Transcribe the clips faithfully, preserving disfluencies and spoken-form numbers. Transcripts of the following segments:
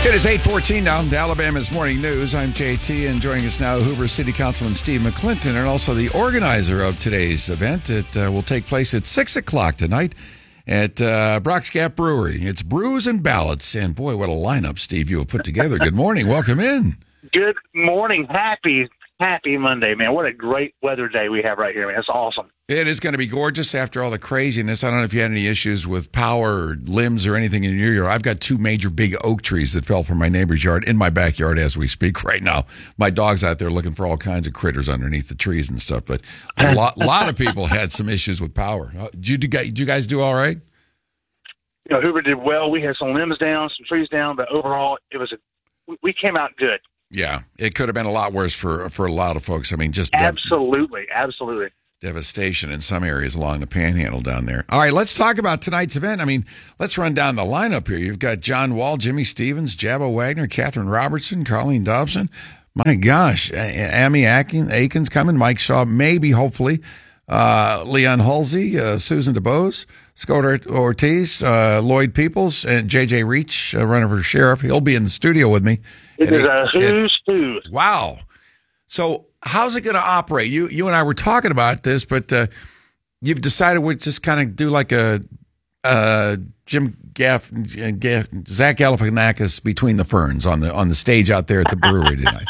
It is eight fourteen now, Alabama's Morning News. I'm J T, and joining us now, Hoover City Councilman Steve McClinton, and also the organizer of today's event. It uh, will take place at six o'clock tonight at uh, Brock's Gap Brewery. It's brews and ballots, and boy, what a lineup, Steve, you have put together. Good morning. Welcome in. Good morning. Happy, happy Monday, man. What a great weather day we have right here, man. It's awesome. It is going to be gorgeous after all the craziness. I don't know if you had any issues with power or limbs or anything in your yard. I've got two major big oak trees that fell from my neighbor's yard in my backyard as we speak right now. My dog's out there looking for all kinds of critters underneath the trees and stuff. But a lot, lot of people had some issues with power. Did you, did you guys do all right? You know, Hoover did well. We had some limbs down, some trees down, but overall, it was a, we came out good. Yeah, it could have been a lot worse for, for a lot of folks. I mean, just absolutely, dev- absolutely. devastation in some areas along the Panhandle down there. All right, let's talk about tonight's event. I mean, let's run down the lineup here. You've got John Wall, Jimmy Stevens, Jabba Wagner, Catherine Robertson, Colleen Dobson. My gosh, Amy Akins coming, Mike Shaw, maybe, hopefully. Uh, Leon Halsey, uh, Susan DeBose, Scott Ortiz, uh, Lloyd Peoples, and J J Reach, uh, running for sheriff. He'll be in the studio with me. It is a who's who. Wow. So how's it going to operate? You you and I were talking about this, but uh, you've decided we'll just kind of do like a uh, Jim Gaff, Gaff Zach Galifianakis between the ferns on the on the stage out there at the brewery tonight.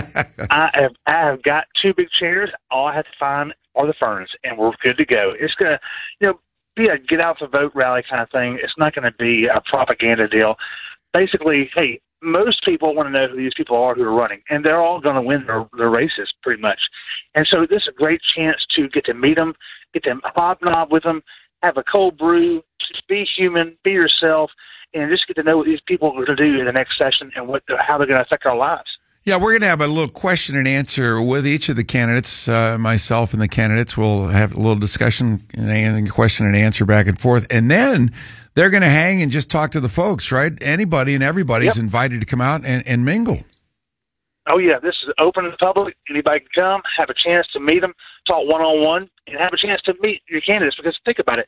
I have I have got two big chairs. All I have to find are the ferns, and we're good to go. It's gonna, you know, be a get out the vote rally kind of thing. It's not going to be a propaganda deal. Basically, hey, most people want to know who these people are who are running, and they're all going to win their, their races pretty much. And so this is a great chance to get to meet them, get to hobnob with them, have a cold brew, just be human, be yourself, and just get to know what these people are going to do in the next session and what how they're going to affect our lives. Yeah, we're going to have a little question and answer with each of the candidates. Uh, myself and the candidates will have a little discussion and question and answer back and forth. And then they're going to hang and just talk to the folks, right? Anybody and everybody's yep. invited to come out and, and mingle. Oh, yeah. This is open to the public. Anybody can come, have a chance to meet them, talk one-on-one, and have a chance to meet your candidates. Because think about it.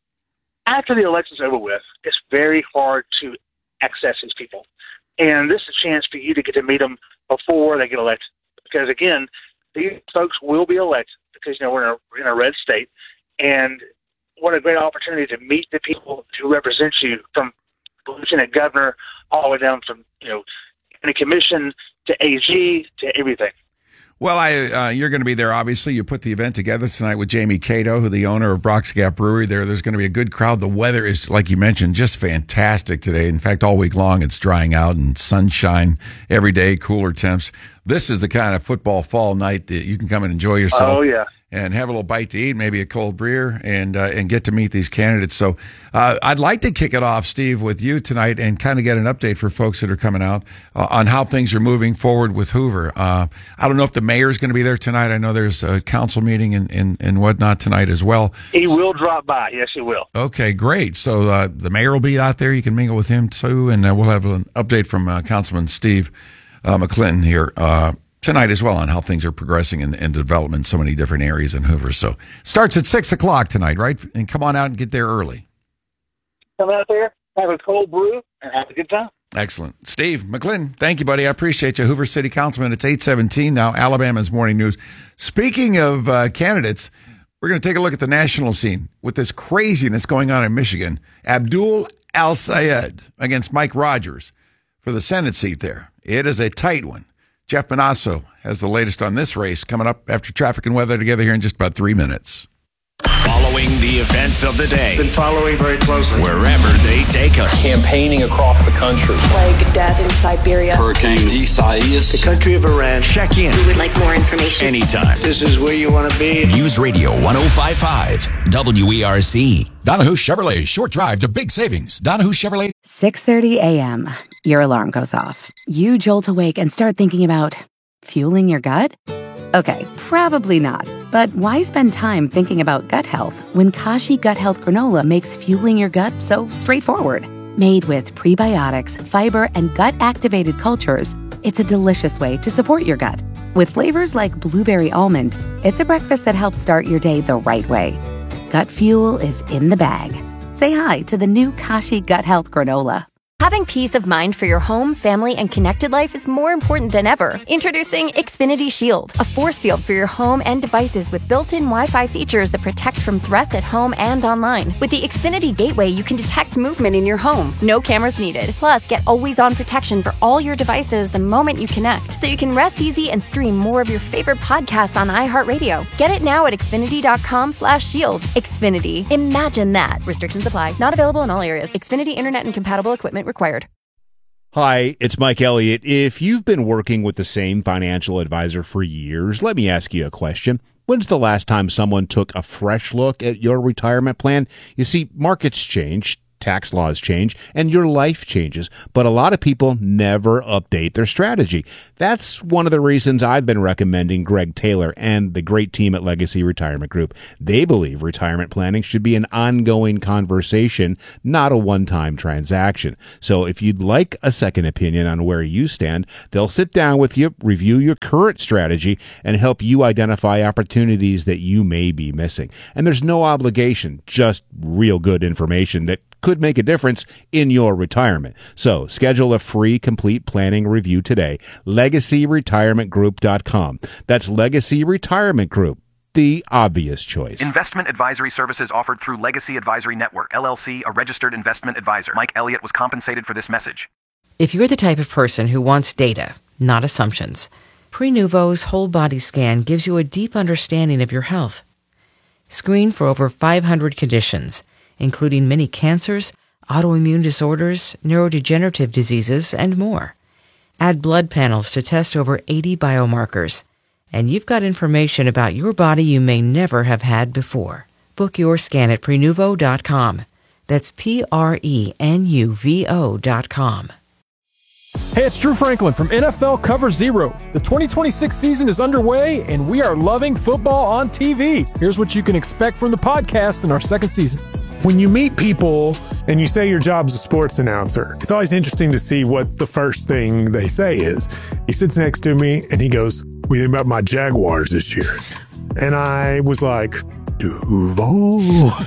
After the election's over with, it's very hard to access these people. And this is a chance for you to get to meet them before they get elected. Because, again, these folks will be elected because, you know, we're in a, we're in a red state. And what a great opportunity to meet the people who represent you, from lieutenant governor all the way down from, you know, county commission to A G to everything. Well, I uh, you're going to be there, obviously. You put the event together tonight with Jamie Cato, who the owner of Brock's Gap Brewery. There, There's going to be a good crowd. The weather is, like you mentioned, just fantastic today. In fact, all week long it's drying out and sunshine every day, cooler temps. This is the kind of football fall night that you can come and enjoy yourself. Oh, yeah. And have a little bite to eat, maybe a cold beer, and uh, and get to meet these candidates. So uh, I'd like to kick it off, Steve, with you tonight and kind of get an update for folks that are coming out uh, on how things are moving forward with Hoover. Uh, I don't know if the mayor's going to be there tonight. I know there's a council meeting and, and, and whatnot tonight as well. He will drop by. Yes, he will. Okay, great. So uh, the mayor will be out there. You can mingle with him, too, and uh, we'll have an update from uh, Councilman Steve uh, McClinton here uh tonight as well on how things are progressing in, in development in so many different areas in Hoover. So starts at six o'clock tonight, right? And come on out and get there early. Come out there, have a cold brew, and have a good time. Excellent. Steve McClinton, thank you, buddy. I appreciate you. Hoover City Councilman. It's eight seventeen now, Alabama's Morning News. Speaking of uh, candidates, we're going to take a look at the national scene with this craziness going on in Michigan. Abdul Al-Sayed against Mike Rogers for the Senate seat there. It is a tight one. Jeff Manasso has the latest on this race coming up after traffic and weather together here in just about three minutes. Following the events of the day. Been following very closely. Wherever they take us. Campaigning across the country. Like death in Siberia. Hurricane Isaias. The country of Iran. Check in. We would like more information. Anytime. This is where you want to be. News Radio one oh five point five W E R C. Donahue Chevrolet. Short drive to big savings. Donahue Chevrolet. six thirty a.m. Your alarm goes off. You jolt awake and start thinking about fueling your gut? Okay, probably not. But why spend time thinking about gut health when Kashi Gut Health Granola makes fueling your gut so straightforward? Made with prebiotics, fiber, and gut-activated cultures, it's a delicious way to support your gut. With flavors like blueberry almond, it's a breakfast that helps start your day the right way. Gut fuel is in the bag. Say hi to the new Kashi Gut Health Granola. Having peace of mind for your home, family, and connected life is more important than ever. Introducing Xfinity Shield, a force field for your home and devices with built-in Wi-Fi features that protect from threats at home and online. With the Xfinity Gateway, you can detect movement in your home. No cameras needed. Plus, get always-on protection for all your devices the moment you connect, so you can rest easy and stream more of your favorite podcasts on iHeartRadio. Get it now at Xfinity.com slash shield. Xfinity. Imagine that. Restrictions apply. Not available in all areas. Xfinity Internet and compatible equipment required. Hi, it's Mike Elliott. If you've been working with the same financial advisor for years, let me ask you a question. When's the last time someone took a fresh look at your retirement plan? You see, markets change, tax laws change, and your life changes, but a lot of people never update their strategy. That's one of the reasons I've been recommending Greg Taylor and the great team at Legacy Retirement Group. They believe retirement planning should be an ongoing conversation, not a one-time transaction. So if you'd like a second opinion on where you stand, they'll sit down with you, review your current strategy, and help you identify opportunities that you may be missing. And there's no obligation, just real good information that could make a difference in your retirement. So schedule a free complete planning review today. legacy retirement group dot com. That's Legacy Retirement Group, the obvious choice. Investment advisory services offered through Legacy Advisory Network, L L C, a registered investment advisor. Mike Elliott was compensated for this message. If you're the type of person who wants data, not assumptions, Prenuvo's whole body scan gives you a deep understanding of your health. Screen for over five hundred conditions, including many cancers, autoimmune disorders, neurodegenerative diseases, and more. Add blood panels to test over eighty biomarkers, and you've got information about your body you may never have had before. Book your scan at Prenuvo dot com. That's P R E N U V O dot com. Hey, it's Drew Franklin from N F L Cover Zero. The twenty twenty-six season is underway, and we are loving football on T V. Here's what you can expect from the podcast in our second season. When you meet people and you say your job's a sports announcer, it's always interesting to see what the first thing they say is. He sits next to me and he goes, "What do you think about my Jaguars this year?" And I was like, Duval.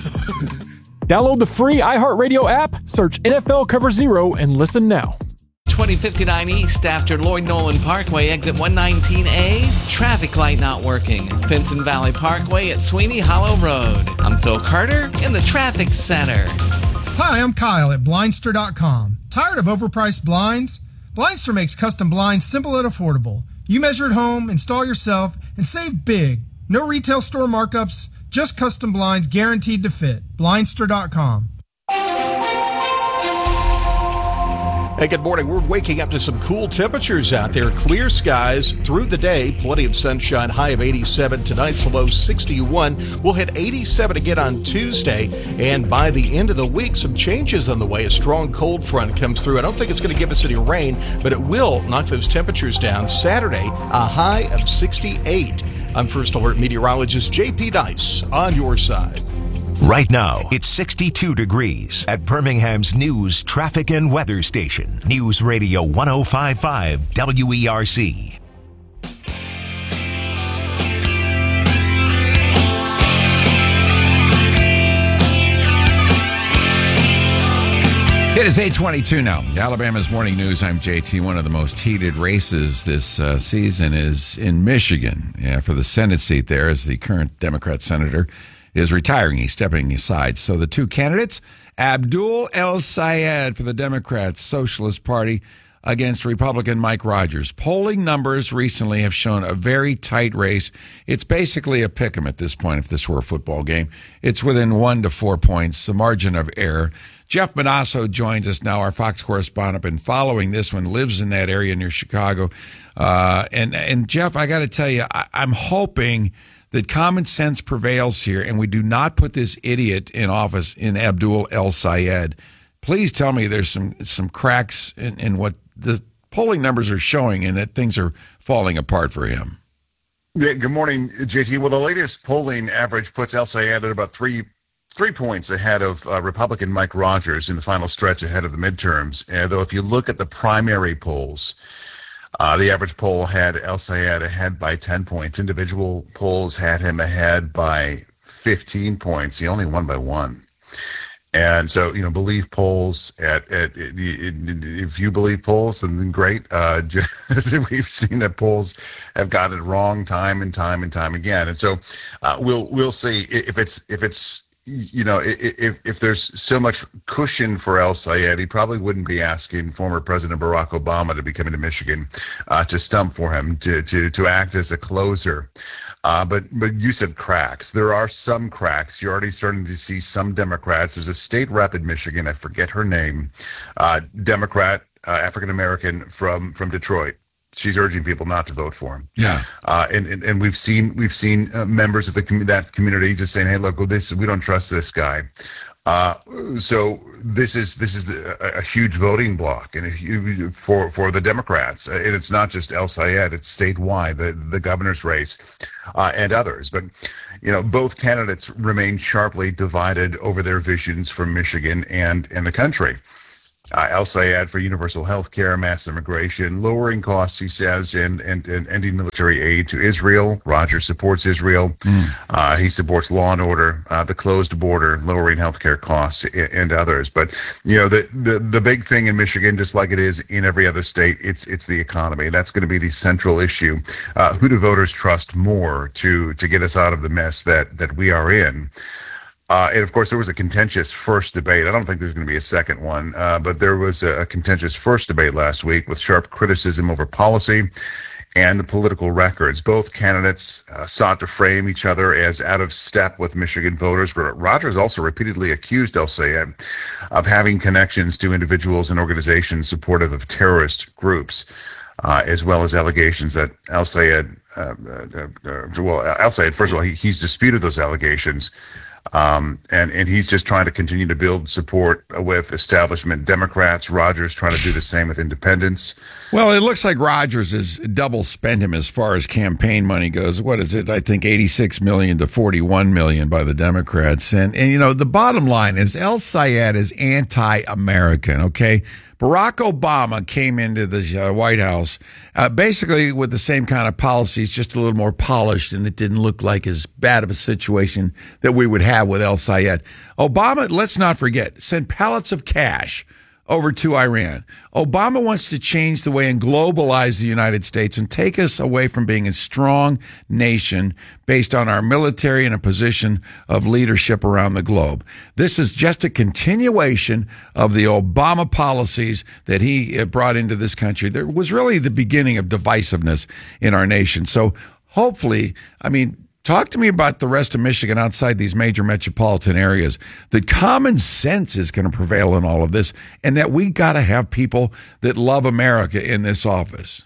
Download the free iHeartRadio app, search N F L Cover Zero, and listen now. twenty fifty-nine East after Lloyd Nolan Parkway, exit one nineteen A. Traffic light not working. Pinson Valley Parkway at Sweeney Hollow Road. I'm Phil Carter in the Traffic Center. Hi, I'm Kyle at Blindster dot com. Tired of overpriced blinds? Blindster makes custom blinds simple and affordable. You measure at home, install yourself, and save big. No retail store markups, just custom blinds guaranteed to fit. Blindster dot com. Hey, good morning. We're waking up to some cool temperatures out there. Clear skies through the day. Plenty of sunshine. High of eighty-seven. Tonight's low sixty-one. We'll hit eighty-seven again on Tuesday. And by the end of the week, some changes on the way. A strong cold front comes through. I don't think it's going to give us any rain, but it will knock those temperatures down. Saturday, a high of sixty-eight. I'm First Alert meteorologist J P Dice on your side. Right now, it's sixty-two degrees at Birmingham's News, Traffic, and Weather Station. News Radio one oh five point five W E R C. It is eight twenty-two now. Alabama's Morning News. I'm J T. One of the most heated races this uh, season is in Michigan. Yeah, for the Senate seat there, as the current Democrat senator is retiring. He's stepping aside. So the two candidates, Abdul El-Sayed for the Democrats Socialist Party against Republican Mike Rogers. Polling numbers recently have shown a very tight race. It's basically a pick'em at this point if this were a football game. It's within one to four points, the margin of error. Jeff Manasso joins us now, our Fox correspondent, been following this one, lives in that area near Chicago. Uh, and, and Jeff, I got to tell you, I, I'm hoping that common sense prevails here and we do not put this idiot in office in Abdul El-Sayed. Please tell me there's some some cracks in, in what the polling numbers are showing and that things are falling apart for him. Yeah, good morning, J T. Well, the latest polling average puts El-Sayed at about three three points ahead of uh, Republican Mike Rogers in the final stretch ahead of the midterms. Uh, though if you look at the primary polls, Uh, the average poll had El-Sayed ahead by ten points. Individual polls had him ahead by fifteen points. He only won by one. And so, you know, believe polls. At, at if you believe polls, then great. Uh, we've seen that polls have gotten it wrong time and time and time again. And so, uh, we'll we'll see if it's if it's you know if if there's so much cushion for El-Sayed, he probably wouldn't be asking former President Barack Obama to be coming to Michigan uh, to stump for him to to to act as a closer. Uh, but but you said cracks. There are some cracks. You're already starting to see some Democrats. There's a state rep in Michigan, I forget her name, uh, Democrat, uh, African-American from, from Detroit. She's urging people not to vote for him. Yeah. Uh, and, and, and we've seen we've seen uh, members of the com- that community just saying, hey, look, well, this we don't trust this guy. Uh, so this is this is the, a, a huge voting block, and if, for for the Democrats, and it's not just El-Sayed; it's statewide, the the governor's race, uh, and others. But you know, both candidates remain sharply divided over their visions for Michigan and and the country. Uh, El-Sayed for universal health care, mass immigration, lowering costs, he says, and, and, and ending military aid to Israel. Rogers supports Israel. Mm. Uh, he supports law and order, uh, the closed border, lowering health care costs, and, and others. But, you know, the, the, the big thing in Michigan, just like it is in every other state, it's it's the economy. That's going to be the central issue. Uh, who do voters trust more to to get us out of the mess that, that we are in? Uh, and, of course, there was a contentious first debate. I don't think there's going to be a second one, uh, but there was a, a contentious first debate last week with sharp criticism over policy and the political records. Both candidates uh, sought to frame each other as out of step with Michigan voters, but Rogers also repeatedly accused El-Sayed of having connections to individuals and organizations supportive of terrorist groups, uh, as well as allegations that El-Sayed, uh, uh, uh, well, El-Sayed, first of all, he, he's disputed those allegations. Um, and, and he's just trying to continue to build support with establishment Democrats. Rogers trying to do the same with independents. Well, it looks like Rogers has double spent him as far as campaign money goes. What is it? I think eighty-six million dollars to forty-one million dollars by the Democrats. And, and, you know, the bottom line is El-Sayed is anti-American, okay? Barack Obama came into the uh, White House uh, basically with the same kind of policies, just a little more polished, and it didn't look like as bad of a situation that we would have with El-Sayed. Obama, let's not forget, sent pallets of cash over to Iran. Obama wants to change the way and globalize the United States and take us away from being a strong nation based on our military and a position of leadership around the globe. This is just a continuation of the Obama policies that he brought into this country. There was really the beginning of divisiveness in our nation. So hopefully, I mean, talk to me about the rest of Michigan outside these major metropolitan areas. That common sense is going to prevail in all of this, and that we got to have people that love America in this office.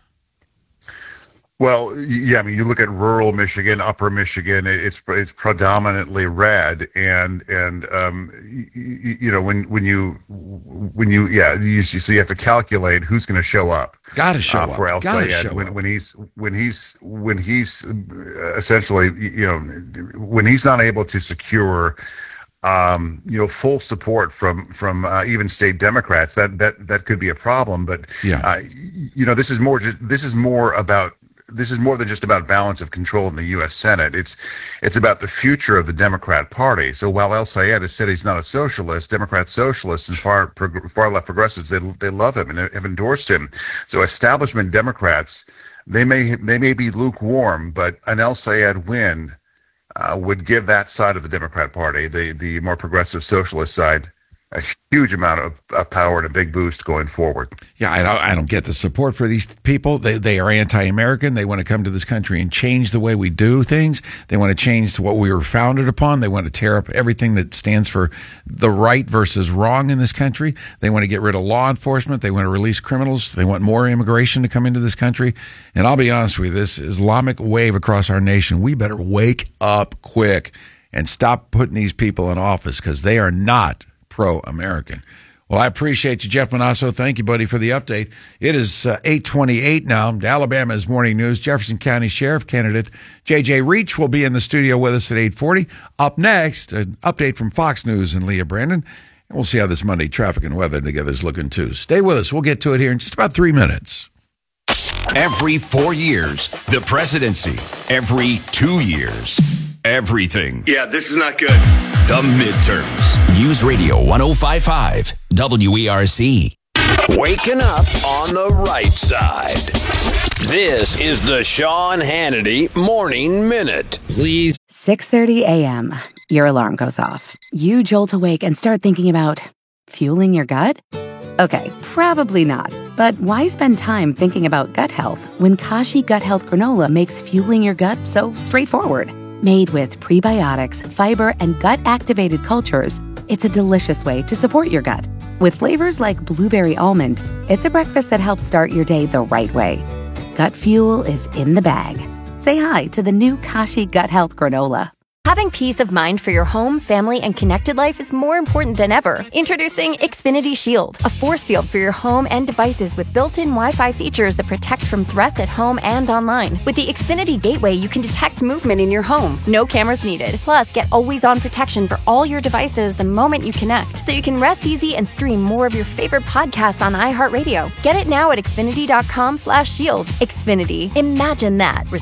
Well, yeah, I mean, you look at rural Michigan, upper Michigan, it's it's predominantly red, and and um, you, you know when when you when you yeah, you, so you have to calculate who's going to show up. Got to show uh, up for El-Sayed when up. when he's when he's when he's essentially you know when he's not able to secure. Um, you know, full support from from uh, even state Democrats. That that that could be a problem. But yeah, uh, you know, this is more just this is more about. This is more than just about balance of control in the U S Senate. It's it's about the future of the Democrat Party. So while El-Sayed has said he's not a socialist, Democrat socialists and far far left progressives, they they love him and have endorsed him. So establishment Democrats, they may they may be lukewarm, but an El-Sayed win uh, would give that side of the Democrat Party, the the more progressive socialist side, a huge amount of, of power and a big boost going forward. Yeah, I don't, I don't get the support for these people. They they are anti-American. They want to come to this country and change the way we do things. They want to change what we were founded upon. They want to tear up everything that stands for the right versus wrong in this country. They want to get rid of law enforcement. They want to release criminals. They want more immigration to come into this country. And I'll be honest with you, this Islamic wave across our nation, we better wake up quick and stop putting these people in office because they are not pro-American. Well, I appreciate you, Jeff Manasso. Thank you, buddy, for the update. It is uh, eight twenty-eight now. Alabama's Morning News. Jefferson County Sheriff candidate J J Reach will be in the studio with us at eight forty. Up next, an update from Fox News and Leah Brandon. And we'll see how this Monday traffic and weather together is looking, too. Stay with us. We'll get to it here in just about three minutes. Every four years, the presidency. Every two years, everything. Yeah, this is not good. The midterms. News Radio one oh five point five, W E R C. Waking up on the right side. This is the Sean Hannity Morning Minute. Please. six thirty a.m. Your alarm goes off. You jolt awake and start thinking about fueling your gut? Okay, probably not. But why spend time thinking about gut health when Kashi Gut Health Granola makes fueling your gut so straightforward? Made with prebiotics, fiber, and gut-activated cultures, it's a delicious way to support your gut. With flavors like blueberry almond, it's a breakfast that helps start your day the right way. Gut fuel is in the bag. Say hi to the new Kashi Gut Health Granola. Having peace of mind for your home, family, and connected life is more important than ever. Introducing Xfinity Shield, a force field for your home and devices with built-in Wi-Fi features that protect from threats at home and online. With the Xfinity Gateway, you can detect movement in your home. No cameras needed. Plus, get always-on protection for all your devices the moment you connect, so you can rest easy and stream more of your favorite podcasts on iHeartRadio. Get it now at Xfinity dot com slash shield. Xfinity. Imagine that.